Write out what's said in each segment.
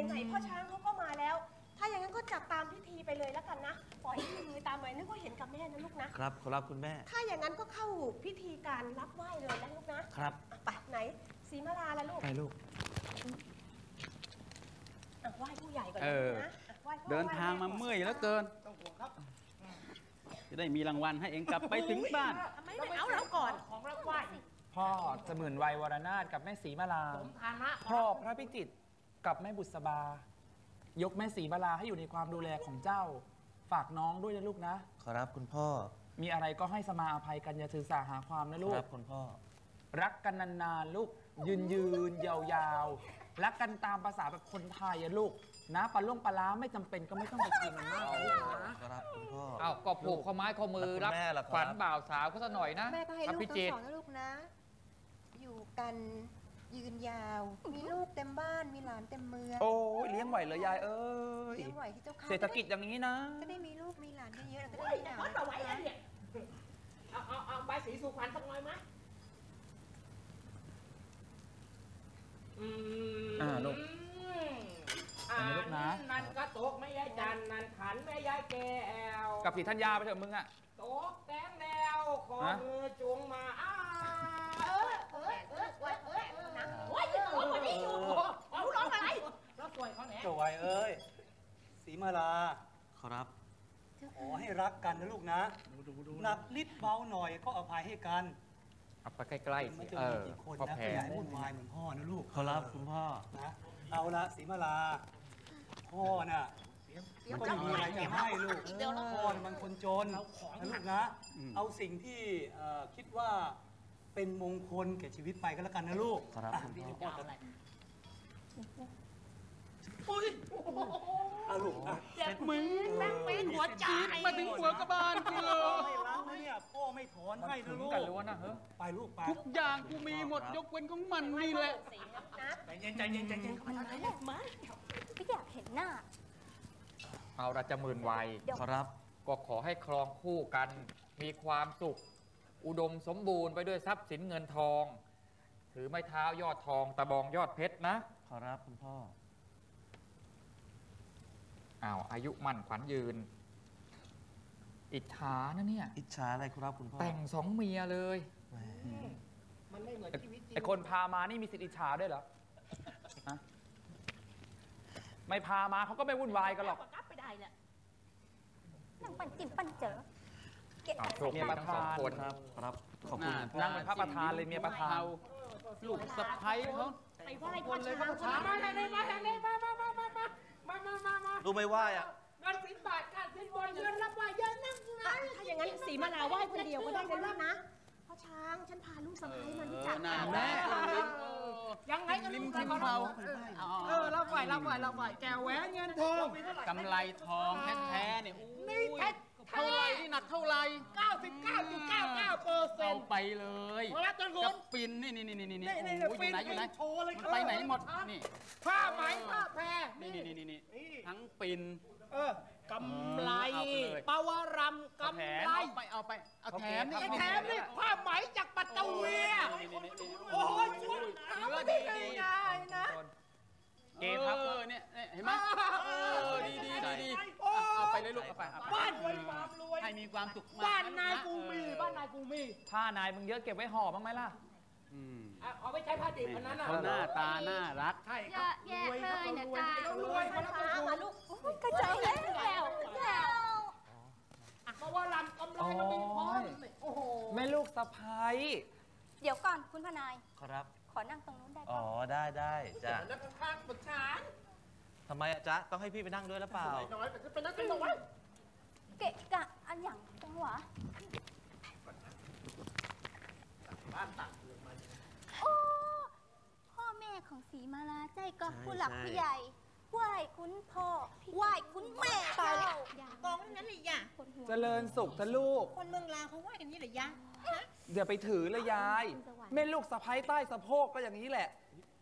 ไหนๆพ่อช้างเขาก็มาแล้วถ้าอย่างนั้นก็จัดตามพิธีไปเลยแล้วกันนะปล่อยให้มือตามไปนึกว่าเห็นกับแม่นะลูกนะครับขอรับคุณแม่ถ้าอย่างนั้นก็เข้าพิธีการรับไหว้เลยนะลูกนะครับไปไหนศรีมาลาละลูกไปลูกไหว้ผู้ใหญ่ก่อนนะเดินทางมาเมื่อยแล้วเกินจะได้มีรางวัลให้เองกลับไปถึงบ้านไม่เอาแล้วก่อนของรับไหว้พ่อจะหมื่นวัยวรนาถกับแม่ศรีมาลาพ่อพระพิจิตรกับแม่บุษบายกแม่ศรีมาลาให้อยู่ในความดูแลของเจ้าฝากน้องด้วยนะลูกนะขอรับคุณพ่อมีอะไรก็ให้สมาอภัยกันอย่าถือสาหาความนะลูกครับคุณพ่อรักกันนานๆลูกยืนยาวๆรักกันตามภาษาแบบคนไทยอะลูกนะปลาล้าไม่จำเป็นก็ไม่ต้องไปกินมันมากนะครับคุณพ่ออ้าวก็ผูกข้อไม้ข้อมือรับขวัญบ่าวสาวก็สักหน่อยนะแม่ก็ให้ลูกทั้งสองนะลูกนะอยู่กันยืนยาวมีลูกเต็มบ้านมีหลานเต็มเมืองโอ้ยเลี้ยงไหวเหรอยายเอ้ยเลี้ยงไหวที่เจ้าค่ะเศรษฐกิจอย่างนี้นะก็ได้มีลูกมีหลานเยอะๆก็ได้มีหนาวเอาไว้เนี่ยเอาใบสีสุพรรณสักหน่อยไหมลูกลูกนะนันก็ตกไม่ย้ายจันนันขันไม่ย้ายแก้วกับสีธัญญาไปเถอะมึงอะตกแตงแล้วขอมือจุงมานะโอ้ยจะตกมาดิอยู่รู้ร้องอะไรร้องสวยเขาแหนเจ้าไวเอ้ยศรีมาลาขอรับขอให้รักกันนะลูกนะหนักนิดเบาหน่อยก็อภัยให้กันเอาไปใกล้ๆสิพ่อแพ้อย่าให้วุ่นวายเหมือนพ่อนะลูกขอรับคุณพ่อนะเอาละศรีมาลาพ่อน่ะก็ไม่มีอะไรจะให้ลูกพ่อมันคนจนนะลูกนะเอาสิ่งที่คิดว่าเป็นมงคลแก่ชีวิตไปก็แล้วกันนะลูกขอรับคุณพ่อเอาลูกเจ็บมือแม่งเป็นหัวใจมาถึงหัวกระบาลกูเลยไม่รักนะเนี่ยพ่อไม่ถอนให้นะลูกกันล้วนนะเฮ้ยไปลูกไปทุกอย่างกูมีหมดยกเว้นของมันนี่แหละใจเย็นมันอะไรมาไม่อยากเห็นหน้าเอาราชหมื่นวัยขอรับก็ขอให้ครองคู่กันมีความสุขอุดมสมบูรณ์ไปด้วยทรัพย์สินเงินทองถือไม้เท้ายอดทองตะบองยอดเพชรนะขอรับคุณพ่ออายุมั่นขวัญยืนอิจฉานะเนี่ยอิจฉาอะไรครับคุณพ่อแต่งสองเมียเลยมันไม่เหมือนชีวิตจริงไอคนพามานี่มีสิทธิอิจฉาด้วยเหรอไม่พามาเขาก็ไม่วุ่นวายกันหรอกกลับไปได้แหละนั่งปั่นจิ้มปั่นเจอเมียประธานครับขอบคุณนั่งเป็นพระประธานเลยเมียประธานลูกสะใภ้เขาไปไหว้พ่อช้างมาดูไม่ไหว้อ่ะงานสิบบาทการสิบบนเยือนรับไหว้เยอะนักนะถ้าอย่างนั้นศรีมาลาไหว้คนเดียวก็ได้เลยลูกนะพ่อช้างฉันพาลูกสะใภ้มารู้จักแม่ยังไงกันริมทิมเขารับไหว้แก้วแหวนเงินทองกำไรทองแท้ๆเนี่ยนี่เท่าไรนี่หนักเท่าไร 99.99% เอาไปเลยกับปินนี่อยู่ไหนไปไหนหมดนี่ผ้าไหมผ้าแพรนี่ทั้งปินกำไรปาวารำกำไรเอาแถมนี่ผ้าไหมจากปัตตะเวียโอ้ยชุดหาไม่ได้ง่ายนะเกพับเนี่ยเห็นไหมดีเอาไปเลยลูกเอาไปบ้านมีความรวยให้มีความสุขบ้านนายกูมีผ้านายมึงเยอะเก็บไว้ห่อบ้างไหมล่ะเอาไปใช้ผ้าดิบอันนั้นเขาหน้าตาน่ารักใช่ครับแย่เลยนะจ๊ะรวยมาลูกกระจายแล้วมาว่าลำกำไรมันเป็นพรโอ้โหแม่ลูกสะใภ้เดี๋ยวก่อนคุณพนายครับขอนั่งตรงนู้นได้อ๋อได้จ้ะนั่งข้างๆปรึกษาทำไมจ๊ะต้องให้พี่ไปนั่งด้วยหรือเปล่าน้อยไปนั่งกันหน่อยเกะกะอันอย่างจังหวะบ้านต่างเมืองมาโอ้พ่อแม่ของศรีมาลาใจก็ผู้หลักผู้ใหญ่ไหว้คุณพ่อไหว้คุณแม่ตายแล้วกองนั้นเลยย่าเจริญสุขทะลูกคนเมืองลาวเขาไหว้กันนี่เลยย่าเดี๋ยวไปถือเลยยายแม่ลูกสะใภ้ใต้สะโพกก็อย่างนี้แหละ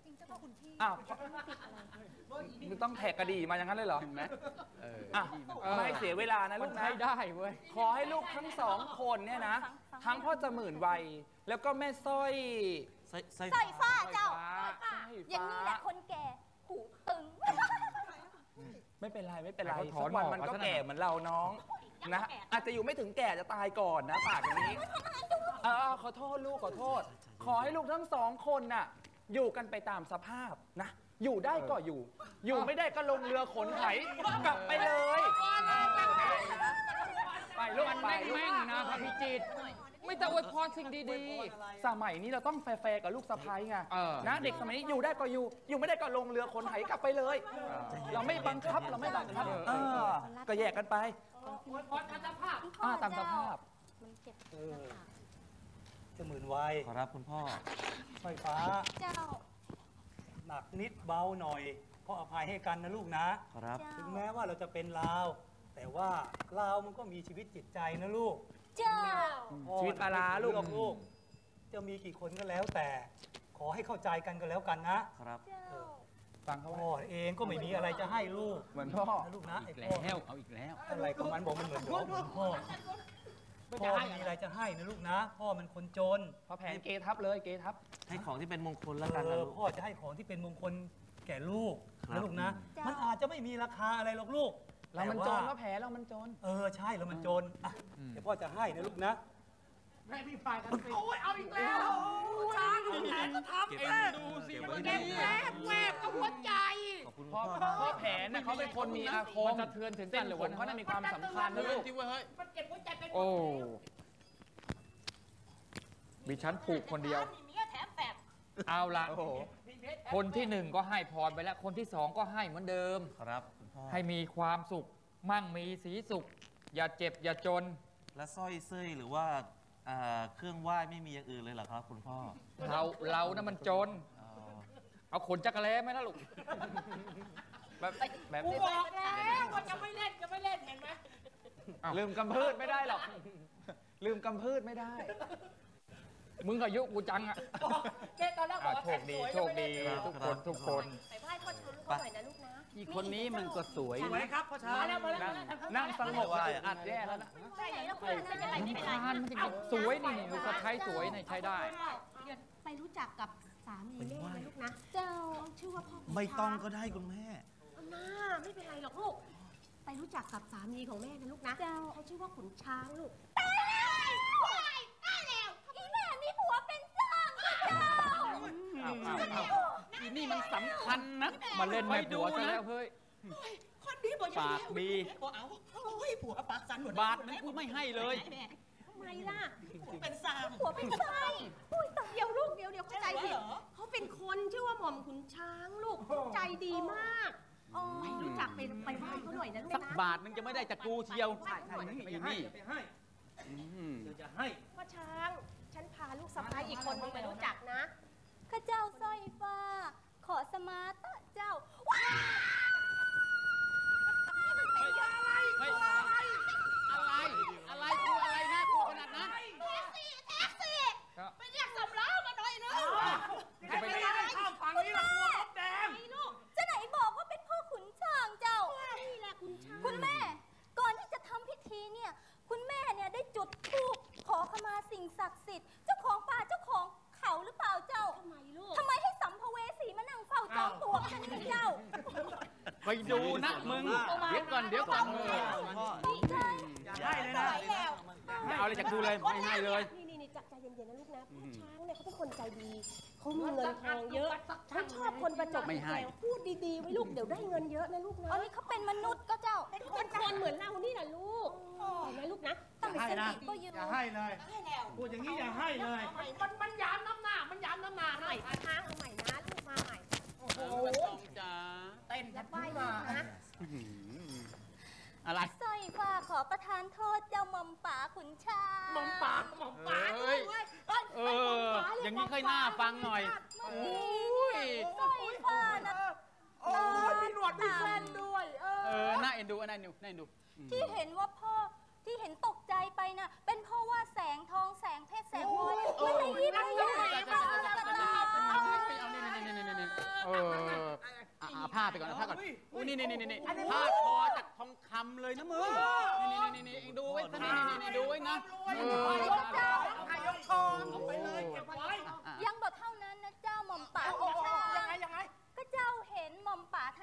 มึงต้องแทกกระดี่มาอย่างนั้นเลยเหรอเห็นไหมไม่ให้เสียเวลานะลูกนะได้เว้ยขอให้ลูกทั้งสองคนเนี่ยนะทั้งพ่อจะหมื่นวัยแล้วก็แม่สร้อยฟ้าเจ้าอย่างนี้แหละคนแก่หูตึงไม่เป็นไรไม่เป็นไรให้เขาถอนสักวันหมอกมันก็เอาซะหน่อยแก่เหมือนเราน้องนะอาจจะอยู่ไม่ถึงแก่จะตายก่อนนะปากอย่างนี้ขอโทษลูกขอโทษ ขอให้ลูกทั้งสองคนน่ะอยู่กันไปตามสภาพนะ อยู่ได้ก็อยู่ อยู่ไม่ได้ก็ลงเรือขนไหกลับไปเลยไปลูกมันไปแม่งๆนะพระพิจิตรไม่ต้องอวยพรสิ่งดีสมัยนี้เราต้องแฟร์ๆกับลูกสะใภ้ไงเออนะเด็กสมัยนี้อยู่ได้ก็อยู่ อยู่ไม่ได้ก็ลงเรือขนไหกลับไปเลย เราไม่บังคับเราไม่บังคับก็แยกกันไปตามสภาพมันเจ็บจะหมื่นไวขอรับคุณพ่อสร้อยฟ้าเจ้าหนักนิดเบาหน่อยก็อภัยให้กันนะลูกนะขอรับเจ้าถึงแม้ว่าเราจะเป็นลาว แต่ว่าลาวมันก็มีชีวิตจิตใจนะลูกเจ้าชีวิตปลาร้าลูกลูกจะมีกี่คนก็แล้วแต่ ขอให้เข้าใจกันก็แล้วกันนะครับเจ้าฟังเขาพ่อไว้เองก็ไม่มีอะไรจะให้ลูกเหมือนพ่อนะลูกนะๆไอ้อีกพ่อแล้วเอาอีกแล้วอะไรของมันบอกมันเหมือนเดิมเหมือนพ่อพ่อไม่มีอะไรจะให้นะลูกนะ พ่อมันคนจนพอแผนเกทับเลยเกทับให้ของที่เป็นมงคลแล้วกันนะลูกพ่อจะให้ของที่เป็นมงคลแก่ลูกครับนะลูกนะจ้ะมันอาจจะไม่มีราคาอะไรหรอกลูกเรามันแต่จว่นแล้วแผลเรามันจนใช่แล้วมันจนอ่ะเดี๋ยวพ่อจะให้นะลูกนะโอ้ยเอาอีกแล้วช้างเอาแขนก็ทำเองดูสิแกแวบแวบก็หัวใจขอบคุณพ่อพ่อพ่อแผนน่ะเขาเป็นคนมีอาคมัมนสะเทือนถึงเส้กัน นหเลรืยอวัวัน นเขาน่ะมีความสำคัญนะลูกมันเก็บหัวใจเป็นโอ้ดิฉันผูกคนเดียวมีเมียแถมแปดเอาละโอ้โหมีเมียแถมคนที่หนึ่งก็ให้พรไปแล้ว คนที่สองก็ให้เหมือนเดิมขอรับคุณพ่อให้มีความสุข มั่งมีสีสุข อย่าเจ็บอย่าจนและสร้อยเส้ยหรือว่าเครื่องไหว้ไม่มีอย่างอื่นเลยเหรอครับคุณพ่อเรานะมันจนอ๋อเอาขนจักรแล้ไหมล่ะลูกแบบกูนี้บอกแล้วว่าจะไม่เล่นเห็นไหมลืมกำพืชไม่ได้หรอก ลืมกำพืชไม่ได้มึงอายุกูจังอ่ะเจ๊ตอนแรกบอกว่าโชคดีโชคดี ทุกคนไปไหว้พ่อชนลูกเขาหน่อยนะลูกนะอีกคนนี้มันก็สวยสวยครับพ่อช้างมาแล้วมาแล้วนั่งสงบอัดแย่แล้วนะไปไหนแล้วคุณไม่เป็นไรไม่เป็นไรทานมันจะสวยนี่ลูกสะใภ้สวยนี่ใช้ได้ไปรู้จักกับสามีแม่นะลูกนะเจ้าชื่อว่าพ่อขุนไม่ต้องก็ช้างได้คุณแม่เอาหน้าไม่เป็นไรหรอกลูก ไปรู้จักกับสามีของแม่นะลูกนะเจ้าเขาชื่อว่าขุนช้างลูกตายแล้วอีแม่มีผัวเป็นสร้างเจ้าอีนี่มันสำคัญนะมาเล่นแม่ผัวซะแล้วเฮ้ยคนนี้บอกปากดีบอกเอาโอ้ยผัวปากสันหมดบาทนั้นกูไม่ให้เลยทำไมล่ะผัวเป็นสามผัวเป็นสร้างอุ้ยตายเดี๋ยวลูกเดี๋ยวเข้าใจผิดเขาเป็นคนชื่อว่าหม่อมขุนช้างลูกใจดีมากอ๋อไปรู้จักไปไหว้เขาหน่อยนะลูกสักนะบาทนึงจะไม่ได้จากกูเชียวไหว้เขาหน่อยอีนี่พ่อช้าง ฉันพาลูกสะพ้ายอีกคนนึงไปรู้จักนะข้าเจ้าสร้อยฟ้า ขอสมาตะเจ้าว้าเฮ้ย อะไรกูอะไรนะกูขนาดนั้นแท็กซี่ก็ไปเรียกสำล้อมาหน่อยนึงจะไปข้ามฝั่งนี้ละกลัวรถแดงจะไหนบอกว่าเป็นพ่อขุนช้างเจ้านี่แหละคุณช้างคุณแม่ ก่อนที่จะทำพิธีเนี่ย คุณแม่เนี่ยได้จุดธูปขอขมาสิ่งศักดิ์สิทธิ์ เจ้าของป่าเจ้าของเขาหรือเปล่าเจ้าทำไมลูกทำไมให้สัมภเวสีมานั่งเฝ้าจองตัวกันนี่เจ้าไปดูนะมึง เดี๋ยวก่อนพ่ออย่าให้เลยนะไม่เอาอะไรจากกูเลย ไม่ให้เลยนี่จักใจเย็นๆนะลูกนะพ่อช้างเนี่ยเขาเป็นคนใจดี เขามีเงินทองเยอะเขาชอบคนประจบไม่ให้แถวพูดดีๆไว้ลูกเดี๋ยวได้เงินเยอะนะลูกนะอันนี้เขาเป็นมนุษย์ก็เจ้าเขาเป็นคนเหมือนเรานี่แหละลูกเห็นไหมลูกนะตั้งสติก็อยู่อย่าให้เลยพูดอย่างนี้อย่าให้เลยมันย้ำน้ำหน้าหน่อยช้างเอาใหม่นะลูกมาใหม่ โอ้โหจ้าเต้นจะไหว้ลูกนะอะไรสร้อยฟ้าขอประทานโทษเจ้าหม่อมป่าขุนช้างหม่อมปากเฮ้ย อย่างนี้ค่อยน่าฟังหน่อยโอ้ยสร้อยฟ้านะโอ้ยมีหนวดมีแฟนด้วยน่าเอ็นดูน่าเอ็นดูที่เห็นว่าพ่อที่เห็นตกใจไปน่ะ เป็นเพราะว่าแสงทองแสงเพชรแสงพลอยมันเลยยิ้มไม่ได้เอาผ้าไปก่อนเอาผ้าก่อนอุ้ยนี่ผ้าคอจากทองคำเลยนะมึงนี่เองดูไว้นี่ดูไว้นะยังบ่เท่านั้นนะเจ้าหม่อมป่าขุน